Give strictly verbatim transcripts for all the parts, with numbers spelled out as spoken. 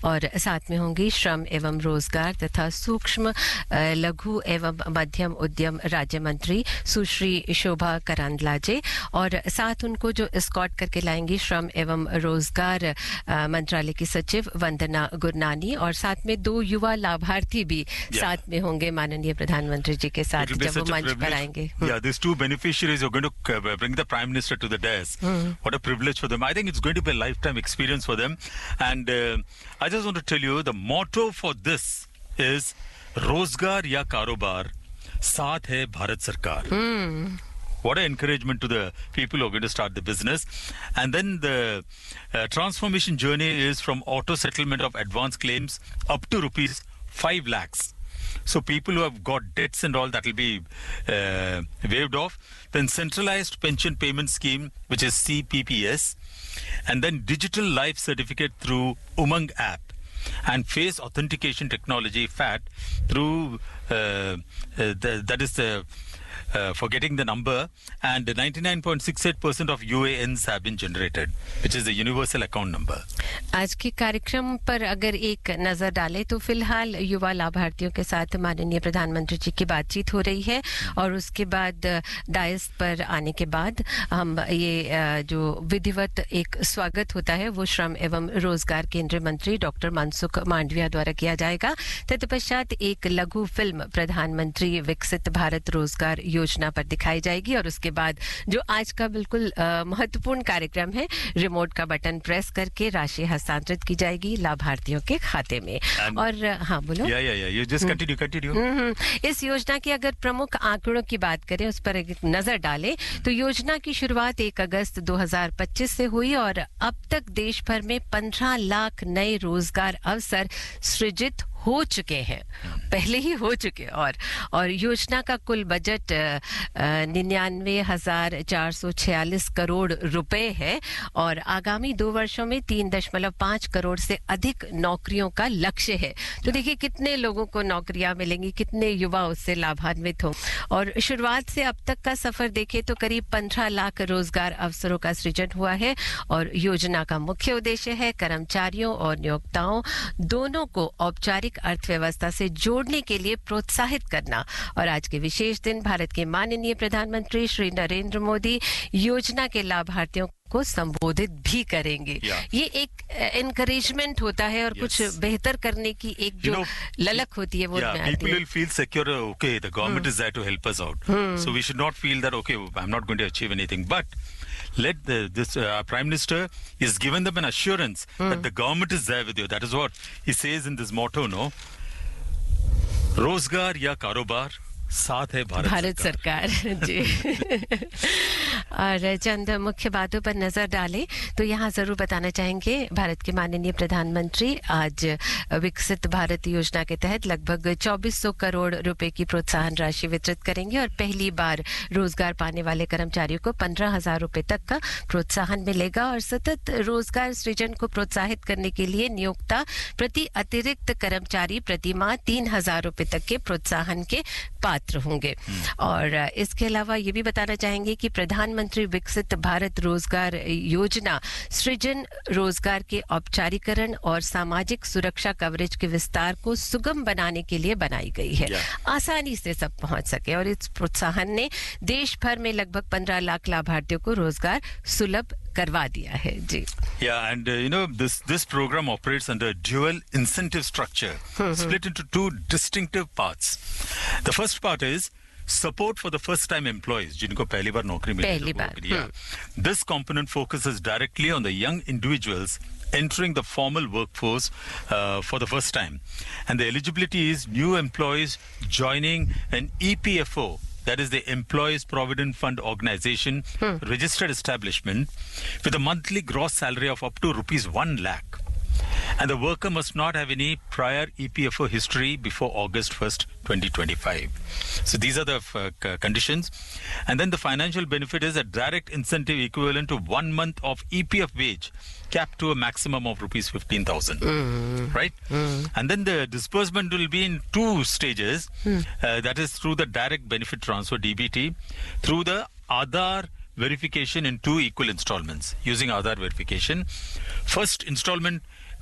और साथ में होंगी श्रम एवं रोजगार तथा सूक्ष्म लघु एवं मध्यम उद्यम राज्य मंत्री सुश्री शोभा करांदलाजे और साथ उनको जो एस्कॉर्ट करके लाएंगी श्रम एवं रोजगार मंत्रालय की सचिव वंदना गुरनानी और साथ में दो युवा लाभार्थी भी yeah. साथ में होंगे माननीय प्रधानमंत्री जी के साथ जब वो मंच पर आएंगे. Yeah, these two beneficiaries are going to bring the Prime Minister to the desk. Hmm. What a privilege for them. I think it's going to be a lifetime experience for them. And uh, I just want to tell you, the motto for this is Rozgar ya Karobar, Saath hai Bharat Sarkar. Hmm. What an encouragement to the people who are going to start the business. And then the uh, transformation journey is from auto settlement of advance claims up to rupees five lakhs. So people who have got debts and all, that will be uh, waived off. Then centralized pension payment scheme, which is C P P S. And then digital life certificate through Umang app. And face authentication technology, F A T, through, uh, uh, the, that is the... Uh, for getting the number, and ninety-nine point six eight percent of U A Ns have been generated, which is the universal account number. आज के कार्यक्रम पर अगर एक नजर डालें तो फिलहाल युवा लाभार्थियों के साथ माननीय प्रधानमंत्री जी की बातचीत हो रही है और उसके बाद डायस पर आने के बाद हम ये जो विधिवत एक स्वागत होता है वो श्रम एवं रोजगार केंद्रीय मंत्री डॉक्टर मनसुख मांडविया द्वारा किया जाएगा. तत्पश्चात एक लघु फिल्म प्रधानमंत्री विकसित भारत रोजगार योजना पर दिखाई जाएगी और उसके बाद जो आज का बिल्कुल महत्वपूर्ण कार्यक्रम है, रिमोट का बटन प्रेस करके राशि हस्तांतरित की जाएगी लाभार्थियों के खाते में. And और हाँ बोलो. या या या you just continue continue. इस योजना की अगर प्रमुख आंकड़ों की बात करें, उस पर एक नजर डालें तो योजना की शुरुआत एक अगस्त दो हज़ार पच्चीस से हुई और अब तक देश भर में पंद्रह लाख नए रोजगार अवसर सृजित हो चुके हैं, पहले ही हो चुके और और योजना का कुल बजट निन्यानवे हजार चार सौ छियालीस करोड़ रुपए है और आगामी दो वर्षों में तीन दशमलव पाँच करोड़ से अधिक नौकरियों का लक्ष्य है. तो देखिए कितने लोगों को नौकरियां मिलेंगी, कितने युवा उससे लाभान्वित हों. और शुरुआत से अब तक का सफर देखें तो करीब पंद्रह लाख रोजगार अवसरों का सृजन हुआ है और योजना का मुख्य उद्देश्य है कर्मचारियों और नियोक्ताओं दोनों को औपचारिक अर्थव्यवस्था से जोड़ने के लिए प्रोत्साहित करना. और आज के विशेष दिन भारत के माननीय प्रधानमंत्री श्री नरेंद्र मोदी योजना के लाभार्थियों को संबोधित भी करेंगे. yeah. ये एक एनकरेजमेंट होता है और yes. कुछ बेहतर करने की एक जो you know, ललक होती है वो yeah, में आती people है. will feel secure, okay, the government hmm. is there to help us out. hmm. So we should not feel that, okay, I'm not going to achieve anything, but let the, this uh, Prime Minister is given them an assurance hmm. that the government is there with you. That is what he says in this motto, no? Rozgar ya Karobar, साथ है भारत, भारत सरकार, सरकार जी. और चंद मुख्य बातों पर नजर डालें तो यहाँ जरूर बताना चाहेंगे भारत के माननीय प्रधानमंत्री आज विकसित भारत योजना के तहत लगभग चौबीस सौ करोड़ रुपए की प्रोत्साहन राशि वितरित करेंगे और पहली बार रोजगार पाने वाले कर्मचारियों को पंद्रह हजार रुपए तक का प्रोत्साहन मिलेगा और सतत रोजगार सृजन को प्रोत्साहित करने के लिए नियोक्ता प्रति अतिरिक्त कर्मचारी प्रति माह तीन हजार रुपए तक के प्रोत्साहन के पात्र होंगे. और इसके अलावा ये भी बताना चाहेंगे कि प्रधानमंत्री विकसित भारत रोजगार योजना सृजन, रोजगार के औपचारीकरण और सामाजिक सुरक्षा कवरेज के विस्तार को सुगम बनाने के लिए बनाई गई है. yeah. आसानी से सब पहुंच सके और इस प्रोत्साहन ने देश भर में लगभग पंद्रह लाख लाभार्थियों को रोजगार सुलभ करवा दिया है. जी. Yeah, and uh, you know this this program operates under dual incentive structure, split into two distinctive parts. The first part is support for the first time employees, जिनको पहली बार नौकरी मिली. पहली बार. Yeah. This component focuses directly on the young individuals entering the formal workforce uh, for the first time, and the eligibility is new employees joining an E P F O, that is the Employees Provident Fund Organization, hmm. registered establishment, with a monthly gross salary of up to rupees one lakh. And the worker must not have any prior E P F O history before August first, twenty twenty-five. So these are the uh, c- conditions. And then the financial benefit is a direct incentive equivalent to one month of E P F wage, capped to a maximum of rupees fifteen thousand. Mm. Right? Mm. And then the disbursement will be in two stages. Mm. Uh, that is through the direct benefit transfer, D B T, through the Aadhaar verification in two equal installments using Aadhaar verification. First installment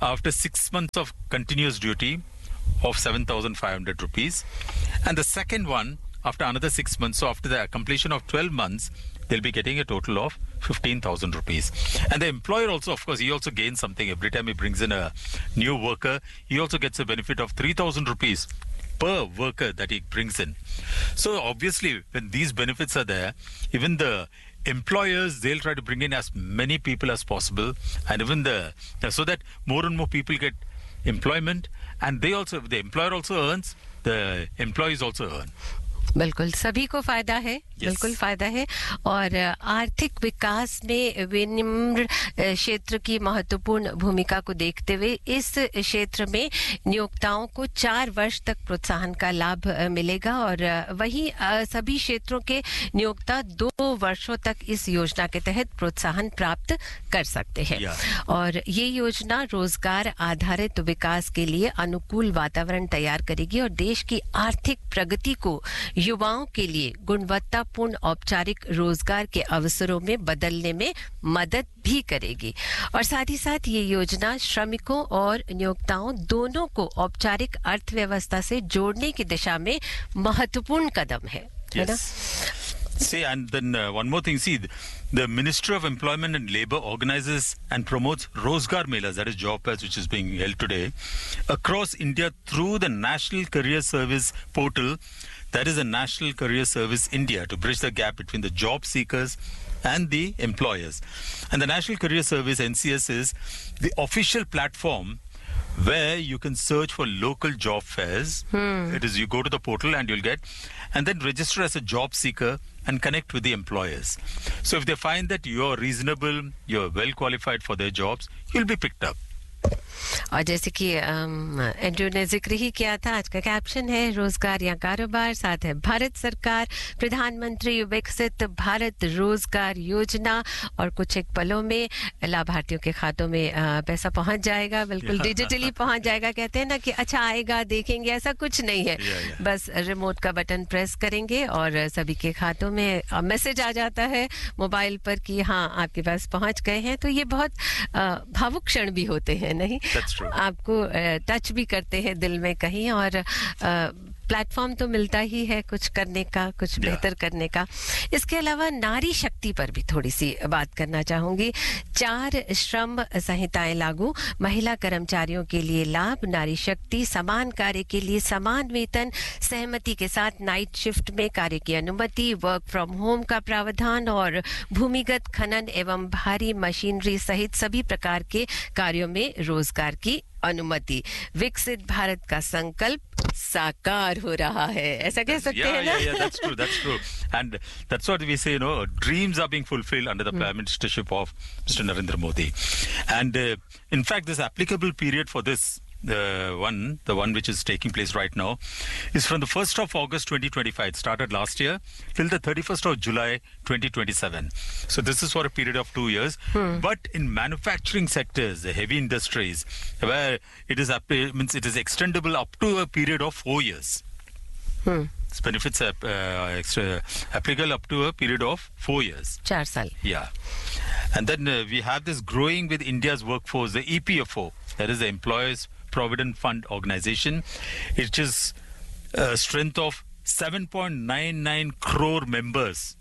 after six months of continuous duty of seven thousand five hundred rupees. And the second one, after another six months, so after the completion of twelve months, they'll be getting a total of fifteen thousand rupees. And the employer also, of course, he also gains something. Every time he brings in a new worker, he also gets a benefit of three thousand rupees per worker that he brings in. So obviously, when these benefits are there, even the employers, they'll try to bring in as many people as possible, and even the so that more and more people get employment, and they also, the employer also earns, the employees also earn. बिल्कुल सभी को फायदा है, yes. बिल्कुल फायदा है। और आर्थिक विकास में विनिम्न क्षेत्र की महत्वपूर्ण भूमिका को देखते हुए इस क्षेत्र में नियोक्ताओं को चार वर्ष तक प्रोत्साहन का लाभ मिलेगा, और वहीं सभी क्षेत्रों के नियोक्ता दो वर्षों तक इस योजना के तहत प्रोत्साहन प्राप्त कर सकते हैं। yeah. और ये योजना रोजगार आधारित विकास के लिए अनुकूल वातावरण तैयार करेगी और देश की आर्थिक प्रगति को युवाओं के लिए गुणवत्तापूर्ण औपचारिक रोजगार के अवसरों में बदलने में मदद भी करेगी। और साथ ही साथ ये योजना श्रमिकों और नियोक्ताओं दोनों को औपचारिक अर्थव्यवस्था से जोड़ने की दिशा में महत्वपूर्ण कदम है, है ना? See, and then uh, one more thing. See, the Ministry of Employment and Labour organizes and promotes Rozgar Melas, that is job fairs, which is being held today across India through the National Career Service portal, that is the National Career Service India, to bridge the gap between the job seekers and the employers. And the National Career Service, N C S, is the official platform where you can search for local job fairs. Hmm. It is, you go to the portal and you'll get, and then register as a job seeker and connect with the employers. So if they find that you're reasonable, you're well qualified for their jobs, you'll be picked up. और जैसे कि Andrew ने जिक्र ही किया था, आज का caption है रोजगार या कारोबार, साथ है भारत सरकार प्रधानमंत्री विकसित भारत रोजगार योजना, और कुछ एक पलों में लाभार्थियों के खातों में पैसा पहुंच जाएगा, बिल्कुल डिजिटली पहुंच जाएगा। कहते हैं ना कि अच्छा आएगा देखेंगे, ऐसा कुछ नहीं है, बस रिमोट का बटन प्रेस करेंगे और सभी के खातों में मैसेज आ जाता है मोबाइल पर कि हाँ आपके पास पहुंच गए हैं। तो ये बहुत भावुक क्षण भी होते हैं, नहीं? आपको टच भी करते हैं दिल में कहीं, और प्लेटफॉर्म तो मिलता ही है कुछ करने का, कुछ बेहतर करने का। इसके अलावा नारी शक्ति पर भी थोड़ी सी बात करना चाहूंगी। चार श्रम संहिताएं लागू, महिला कर्मचारियों के लिए लाभ, नारी शक्ति, समान कार्य के लिए समान वेतन, सहमति के साथ नाइट शिफ्ट में कार्य की अनुमति, वर्क फ्रॉम होम का प्रावधान, और भूमिगत खनन एवं भारी मशीनरी सहित सभी प्रकार के कार्यों में रोजगार की अनुमति। विकसित भारत का संकल्प साकार हो रहा है, ऐसा कह सकते yeah, हैं ना? Yeah, yeah, that's true, that's true. And that's what we say, you know, dreams are being fulfilled under the Prime Ministership of Mister Narendra Modi. And uh, in fact, this applicable period for this the one, the one which is taking place right now, is from the first of August twenty twenty-five. It started last year till the thirty-first of July twenty twenty-seven. So this is for a period of two years. Hmm. But in manufacturing sectors, the heavy industries, where it is up, means it is extendable up to a period of four years. Hmm. Its benefits are uh, extra, applicable up to a period of four years. Four years. Yeah. And then uh, we have this growing with India's workforce, the E P F O, that is the Employers Provident Fund Organization. It is a strength of seven point nine nine crore members